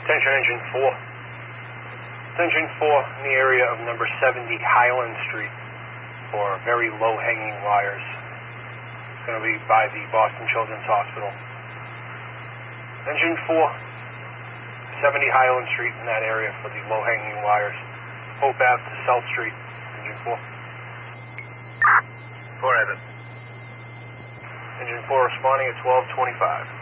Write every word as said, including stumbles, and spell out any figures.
Attention Engine four. Engine four in the area of number seventy Highland Street for very low-hanging wires. It's going to be by the Boston Children's Hospital. Engine four, seventy Highland Street in that area for the low-hanging wires. Hope Ave to South Street, Engine four. four Evan. Engine four responding at twelve twenty-five.